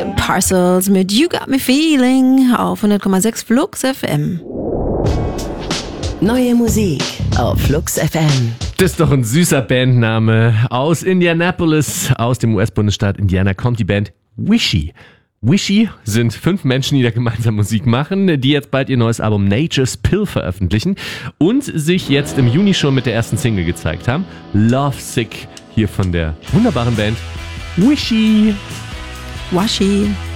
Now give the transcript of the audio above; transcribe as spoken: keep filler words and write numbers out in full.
Parcels mit You Got Me Feeling auf hundert Komma sechs Flux F M. Neue Musik auf Flux F M. Das ist doch ein süßer Bandname. Aus Indianapolis, aus dem U S-Bundesstaat Indiana, kommt die Band Wishy. Wishy sind fünf Menschen, die da gemeinsam Musik machen, die jetzt bald ihr neues Album Nature's Pill veröffentlichen und sich jetzt im Juni schon mit der ersten Single gezeigt haben. Lovesick, hier von der wunderbaren Band Wishy. Washi.